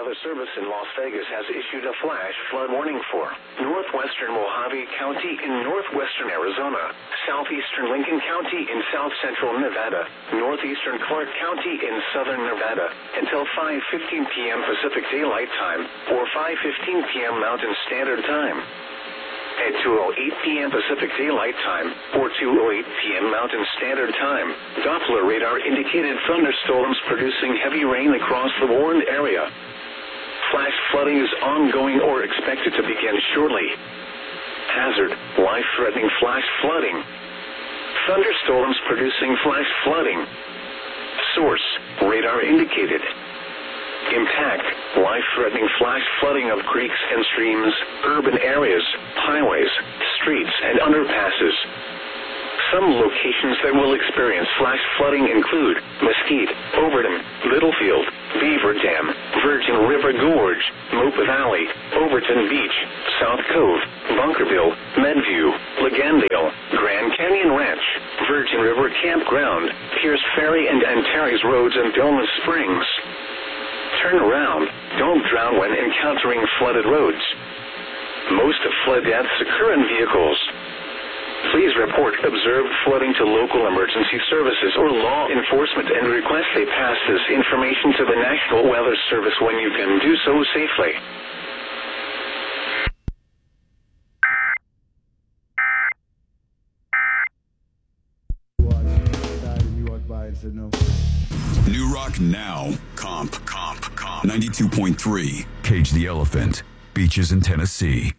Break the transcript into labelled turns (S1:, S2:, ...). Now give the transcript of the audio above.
S1: Weather Service in Las Vegas has issued a flash flood warning for northwestern Mojave County in northwestern Arizona, southeastern Lincoln County in south central Nevada, northeastern Clark County in southern Nevada until 5:15 p.m. Pacific Daylight Time or 5:15 p.m. Mountain Standard Time. At 2:08 p.m. Pacific Daylight Time or 2:08 p.m. Mountain Standard Time, Doppler radar indicated thunderstorms producing heavy rain across the warned area. Flash flooding is ongoing or expected to begin shortly. Hazard: life-threatening flash flooding. Thunderstorms producing flash flooding. Source: radar indicated. Impact: life-threatening flash flooding of creeks and streams, urban areas, highways, streets, and underpasses. Some locations that will experience flash flooding include Mesquite, Overton, Littlefield, Beaver Dam, Virgin River Gorge, Mopa Valley, Overton Beach, South Cove, Bunkerville, Medview, Legandale, Grand Canyon Ranch, Virgin River Campground, Pierce Ferry and Antares Roads, and Domus Springs. Turn around. Don't drown when encountering flooded roads. Most flood deaths occur in vehicles. Please report observed flooding to local emergency services or law enforcement and request they pass this information to the National Weather Service when you can do so safely.
S2: New Rock Now. Comp. 92.3. Cage the Elephant. Beaches in Tennessee.